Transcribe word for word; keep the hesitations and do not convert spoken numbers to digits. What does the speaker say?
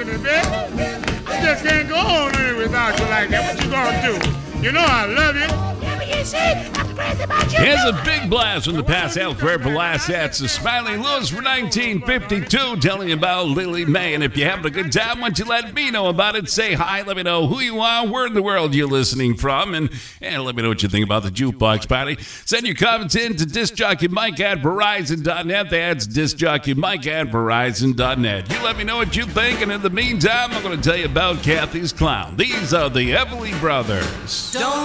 me, baby. I just can't go on here without you like that. What you gonna do? You know I love you. Here's a big blast from the past elsewhere for last. That's the Smiling Lewis for nineteen fifty-two, telling you about Lily May. And if you're having a good time, why don't you let me know about it? Say hi, let me know who you are, where in the world you're listening from, and, and let me know what you think about the Jukebox Party. Send your comments in to discjockeymike at verizon dot net. That's discjockeymike at verizon dot net. You let me know what you think, and in the meantime, I'm going to tell you about Kathy's Clown. These are the Everly Brothers. Don't